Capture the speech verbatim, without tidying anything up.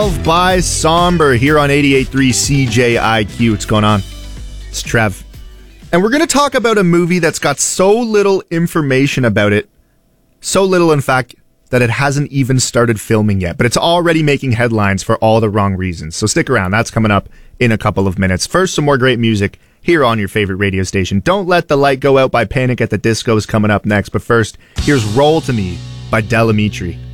By Somber here on eighty-eight point three C J I Q. What's going on? It's Trev. And we're going to talk about a movie that's got so little information about it. So little, in fact, that it hasn't even started filming yet. But it's already making headlines for all the wrong reasons. So stick around. That's coming up in a couple of minutes. First, some more great music here on your favorite radio station. Don't Let the Light Go Out by Panic at the Disco is coming up next. But first, here's Roll to Me by Del Amitri.